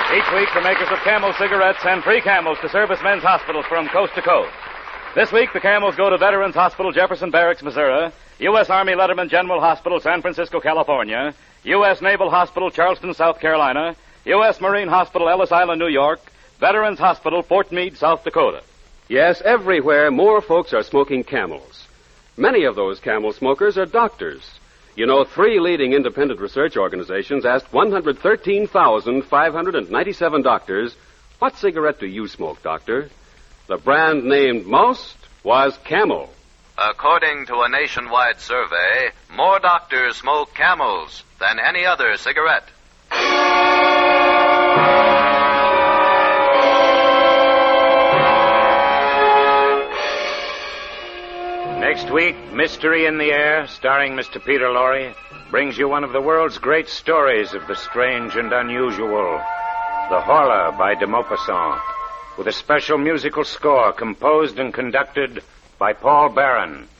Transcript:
Each week, the makers of Camel cigarettes send free Camels to servicemen's hospitals from coast to coast. This week, the Camels go to Veterans Hospital, Jefferson Barracks, Missouri, U.S. Army Letterman General Hospital, San Francisco, California, U.S. Naval Hospital, Charleston, South Carolina, U.S. Marine Hospital, Ellis Island, New York, Veterans Hospital, Fort Meade, South Dakota. Yes, everywhere more folks are smoking Camels. Many of those Camel smokers are doctors. You know, 3 leading independent research organizations asked 113,597 doctors, what cigarette do you smoke, doctor? The brand named most was Camel. According to a nationwide survey, more doctors smoke Camels than any other cigarette. Next week, Mystery in the Air, starring Mr. Peter Lorre, brings you one of the world's great stories of the strange and unusual, The Horla by de Maupassant, with a special musical score composed and conducted by Paul Barron.